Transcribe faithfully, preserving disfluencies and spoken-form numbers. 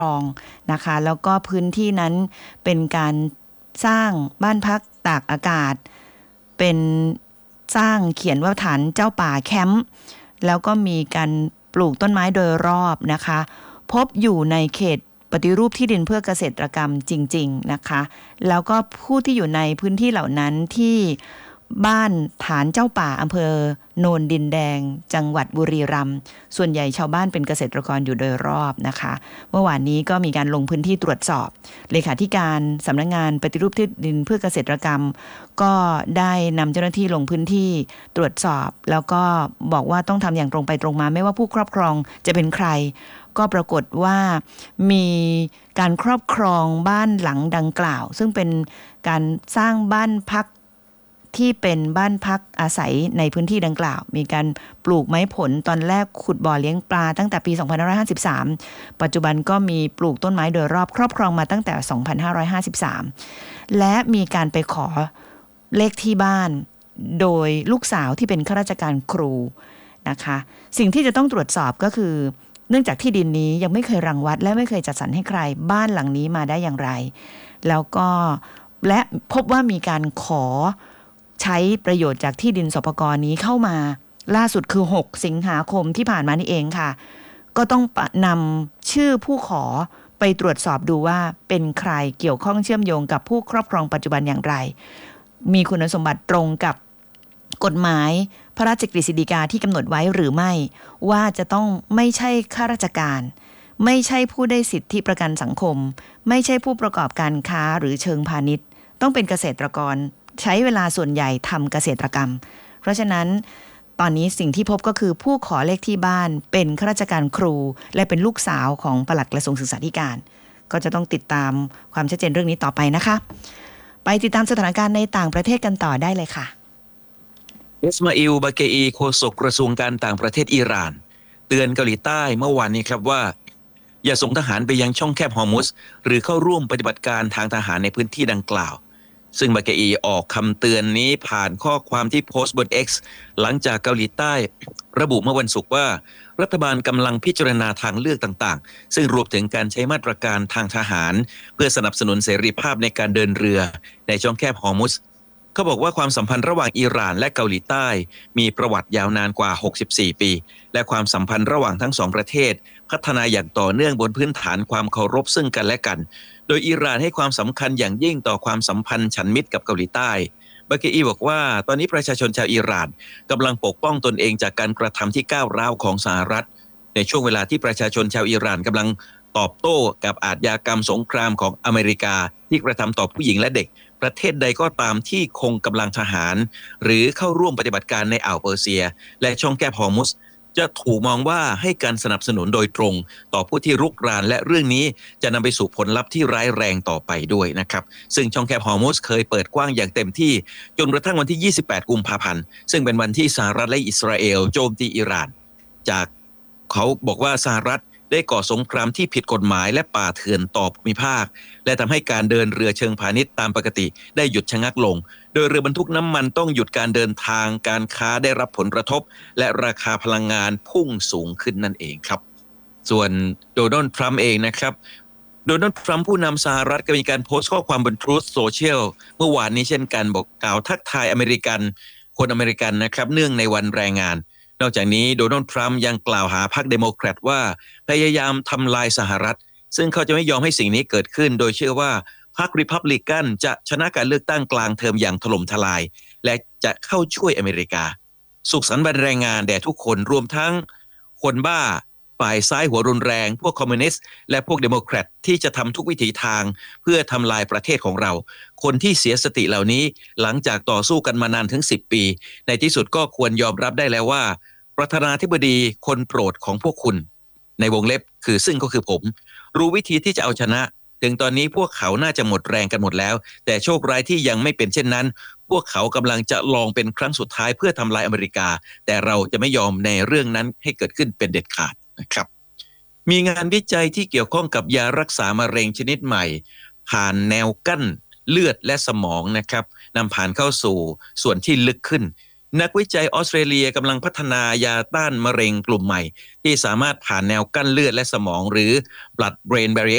รองนะคะแล้วก็พื้นที่นั้นเป็นการสร้างบ้านพักตากอากาศเป็นสร้างเขียนว่าฐานเจ้าป่าแคมป์แล้วก็มีการปลูกต้นไม้โดยรอบนะคะพบอยู่ในเขตปฏิรูปที่ดินเพื่อเกษตรกรรมจริงๆนะคะแล้วก็ผู้ที่อยู่ในพื้นที่เหล่านั้นที่บ้านฐานเจ้าป่าอำเภอโนนดินแดงจังหวัดบุรีรัมย์ส่วนใหญ่ชาวบ้านเป็นเกษตรกรอยู่โดยรอบนะคะเมื่อวานนี้ก็มีการลงพื้นที่ตรวจสอบเลขาธิการสำนักงานปฏิรูปที่ดินเพื่อเกษตรกรรมก็ได้นำเจ้าหน้าที่ลงพื้นที่ตรวจสอบแล้วก็บอกว่าต้องทำอย่างตรงไปตรงมาไม่ว่าผู้ครอบครองจะเป็นใครก็ปรากฏว่ามีการครอบครองบ้านหลังดังกล่าวซึ่งเป็นการสร้างบ้านพักที่เป็นบ้านพักอาศัยในพื้นที่ดังกล่าวมีการปลูกไม้ผลตอนแรกขุดบ่อเลี้ยงปลาตั้งแต่ปีสองพันห้าร้อยห้าสิบสามปัจจุบันก็มีปลูกต้นไม้โดยรอบครอบครองมาตั้งแต่สองพันห้าร้อยห้าสิบสามและมีการไปขอเลขที่บ้านโดยลูกสาวที่เป็นข้าราชการครูนะคะสิ่งที่จะต้องตรวจสอบก็คือเนื่องจากที่ดินนี้ยังไม่เคยรังวัดและไม่เคยจัดสรรให้ใครบ้านหลังนี้มาได้อย่างไรแล้วก็และพบว่ามีการขอใช้ประโยชน์จากที่ดินสปก.นี้เข้ามาล่าสุดคือหกสิงหาคมที่ผ่านมานี่เองค่ะก็ต้องนำชื่อผู้ขอไปตรวจสอบดูว่าเป็นใครเกี่ยวข้องเชื่อมโยงกับผู้ครอบครองปัจจุบันอย่างไรมีคุณสมบัติตรงกับกฎหมายพระราชกฤษฎีกาที่กำหนดไว้หรือไม่ว่าจะต้องไม่ใช่ข้าราชการไม่ใช่ผู้ได้สิทธิประกันสังคมไม่ใช่ผู้ประกอบการค้าหรือเชิงพาณิชย์ต้องเป็นเกษตรกรใช้เวลาส่วนใหญ่ทำเกษตรกรรมเพราะฉะนั้นตอนนี้สิ่งที่พบก็คือผู้ขอเลขที่บ้านเป็นข้าราชการครูและเป็นลูกสาวของปลัดกระทรวงศึกษาธิการก็จะต้องติดตามความชัดเจนเรื่องนี้ต่อไปนะคะไปติดตามสถานการณ์ในต่างประเทศกันต่อได้เลยค่ะอิสมาอิล บาเกอีโฆษกกระทรวงการต่างประเทศอิหร่านเตือนเกาหลีใต้เมื่อวานนี้ครับว่าอย่าส่งทหารไปยังช่องแคบฮอร์มุซหรือเข้าร่วมปฏิบัติการทางทหารในพื้นที่ดังกล่าวซึ่งบาเกอีออกคำเตือนนี้ผ่านข้อความที่โพสต์บน X หลังจากเกาหลีใต้ระบุเมื่อวันศุกร์ว่ารัฐบาลกำลังพิจารณาทางเลือกต่างๆซึ่งรวมถึงการใช้มาตรการทางทหารเพื่อสนับสนุนเสรีภาพในการเดินเรือในช่องแคบฮอร์มุซเขาบอกว่าความสัมพันธ์ระหว่างอิหร่านและเกาหลีใต้มีประวัติยาวนานกว่าหกสิบสี่ปีและความสัมพันธ์ระหว่างทั้งสองประเทศพัฒนาอย่างต่อเนื่องบนพื้นฐานความเคารพซึ่งกันและกันโดยอิหร่านให้ความสำคัญอย่างยิ่งต่อความสัมพันธ์ฉันมิตรกับเกาหลีใต้บาเกอีบอกว่าตอนนี้ประชาชนชาวอิหร่านกำลังปกป้องตนเองจากการกระทำที่ก้าวร้าวของสหรัฐในช่วงเวลาที่ประชาชนชาวอิหร่านกำลังตอบโต้กับอาชญากรรมสงครามของอเมริกาที่กระทำต่อผู้หญิงและเด็กประเทศใดก็ตามที่คงกำลังทหารหรือเข้าร่วมปฏิบัติการในอ่าวเปอร์เซียและช่องแคบฮอร์มุซจะถูกมองว่าให้การสนับสนุนโดยตรงต่อผู้ที่รุกรานและเรื่องนี้จะนำไปสู่ผลลัพธ์ที่ร้ายแรงต่อไปด้วยนะครับซึ่งช่องแคบฮอร์มุซเคยเปิดกว้างอย่างเต็มที่จนกระทั่งวันที่ยี่สิบแปดกุมภาพันธ์ซึ่งเป็นวันที่สหรัฐและอิสราเอลโจมตีอิหร่านจากเขาบอกว่าสหรัฐได้ก่อสงครามที่ผิดกฎหมายและป่าเถื่อนต่อภูมิภาคและทำให้การเดินเรือเชิงพาณิชย์ตามปกติได้หยุดชะงักลงโดยเรือบรรทุกน้ำมันต้องหยุดการเดินทางการค้าได้รับผลกระทบและราคาพลังงานพุ่งสูงขึ้นนั่นเองครับส่วนโดนัลด์ทรัมป์เองนะครับโดนัลด์ทรัมป์ผู้นำสหรัฐก็มีการโพสต์ข้อความบน Truth Social เมื่อวานนี้เช่นกันบอกกล่าวทักทายอเมริกันคนอเมริกันนะครับเนื่องในวันแรงงานนอกจากนี้โดนัลด์ทรัมป์ยังกล่าวหาพรรคเดโมแครตว่าพยายามทำลายสหรัฐซึ่งเขาจะไม่ยอมให้สิ่งนี้เกิดขึ้นโดยเชื่อว่าพรรคริพับลิกันจะชนะการเลือกตั้งกลางเทอมอย่างถล่มทลายและจะเข้าช่วยอเมริกาสุขสันต์วันแรงงานแด่ทุกคนรวมทั้งคนบ้าฝ่ายซ้ายหัวรุนแรงพวกคอมมิวนิสต์และพวกเดโมแครตที่จะทำทุกวิถีทางเพื่อทำลายประเทศของเราคนที่เสียสติเหล่านี้หลังจากต่อสู้กันมานานถึงสิบปีในที่สุดก็ควรยอมรับได้แล้วว่าประธานาธิบดีคนโปรดของพวกคุณในวงเล็บคือซึ่งก็คือผมรู้วิธีที่จะเอาชนะถึงตอนนี้พวกเขาน่าจะหมดแรงกันหมดแล้วแต่โชคร้ายที่ยังไม่เป็นเช่นนั้นพวกเขากำลังจะลองเป็นครั้งสุดท้ายเพื่อทำลายอเมริกาแต่เราจะไม่ยอมในเรื่องนั้นให้เกิดขึ้นเป็นเด็ดขาดนะครับมีงานวิจัยที่เกี่ยวข้องกับยารักษามะเร็งชนิดใหม่ผ่านแนวกั้นเลือดและสมองนะครับนำผ่านเข้าสู่ส่วนที่ลึกขึ้นนักวิจัยออสเตรเลียกำลังพัฒนายาต้านมะเร็งกลุ่มใหม่ที่สามารถผ่านแนวกั้นเลือดและสมองหรือ blood brain barrier